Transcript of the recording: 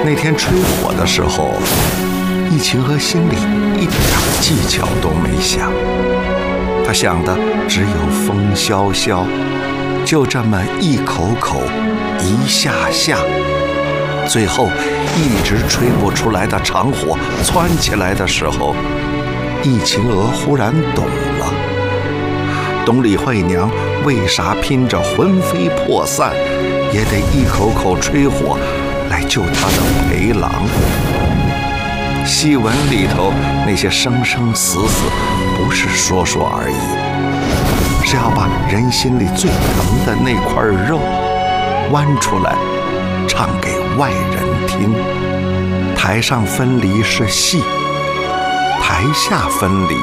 那天吹火的时候，易晴娥心里一点技巧都没想，她想的只有风萧萧，就这么一口口一下下，最后一直吹不出来的长火窜起来的时候，易晴娥忽然懂了，董李慧娘为啥拼着魂飞魄散也得一口口吹火来救她的陪郎。戏文里头那些生生死死不是说说而已，是要把人心里最疼的那块肉剜出来唱给外人听。台上分离是戏，台下分离